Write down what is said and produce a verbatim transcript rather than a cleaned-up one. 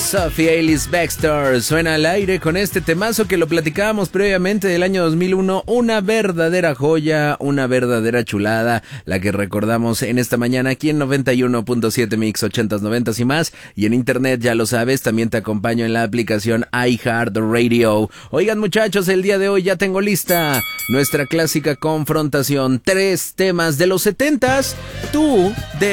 Sophie Ellis Bextor suena al aire con este temazo que lo platicábamos previamente del año dos mil uno, una verdadera joya, una verdadera chulada, la que recordamos en esta mañana aquí en noventa y uno punto siete Mix ochentas, noventas y más, y en internet ya lo sabes, también te acompaño en la aplicación iHeartRadio. Oigan muchachos, el día de hoy ya tengo lista nuestra clásica confrontación, tres temas de los setentas, tú de